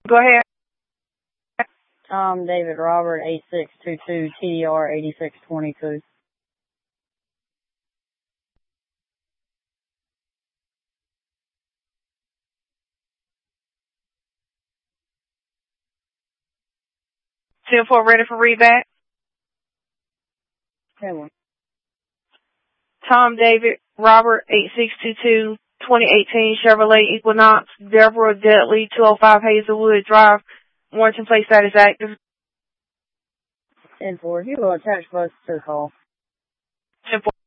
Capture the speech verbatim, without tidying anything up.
Go ahead. Tom David Robert eight six two two T D R eighty-six twenty-two. ten four ready for readback. ten one. Tom David Robert eight six two two twenty eighteen Chevrolet Equinox Deborah Dudley two oh five Hazelwood Drive Warrington Place status active. ten four. You will attach both to the call. ten four.